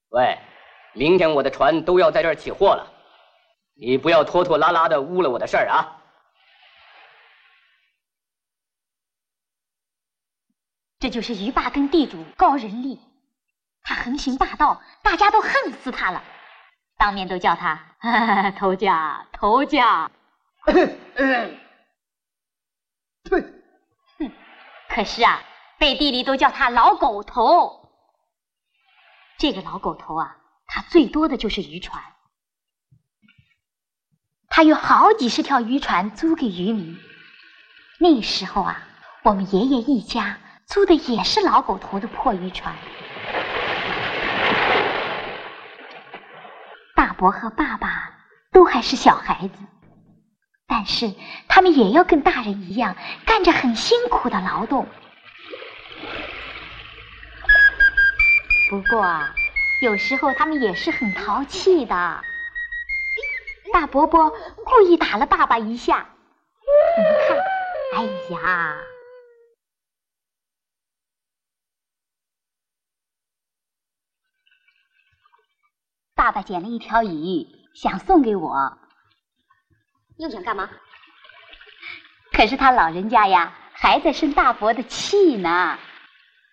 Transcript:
喂，明天我的船都要在这儿起货了，你不要拖拖拉拉的误了我的事儿啊！ 这就是鱼霸根地主高人力，他横行霸道，大家都恨死他了，当面都叫他头家头家。 对， 可是啊，背地里都叫他老狗头。这个老狗头啊，他最多的就是渔船，他有好几十条渔船租给渔民。那个时候啊，我们爷爷一家租的也是老狗头的破渔船。大伯和爸爸都还是小孩子，但是他们也要跟大人一样干着很辛苦的劳动。不过啊，有时候他们也是很淘气的。大伯伯故意打了爸爸一下，你们看，哎呀！爸爸捡了一条鱼，想送给我。 又想干嘛？ 可是他老人家呀，还在生大伯的气呢。